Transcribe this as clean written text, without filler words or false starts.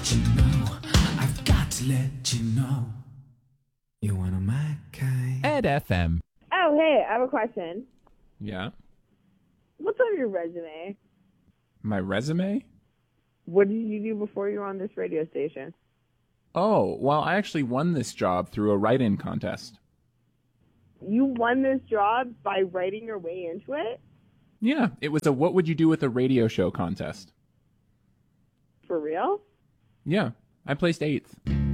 you know. I've got to let you know. You're one of my kind. Ed FM. Oh, hey, I have a question. Yeah. What's on your resume? My resume? What did you do before you were on this radio station? Oh, well, I actually won this job through a write-in contest. You won this job by writing your way into it? Yeah, it was a what would you do with a radio show contest. For real? Yeah, I placed 8th.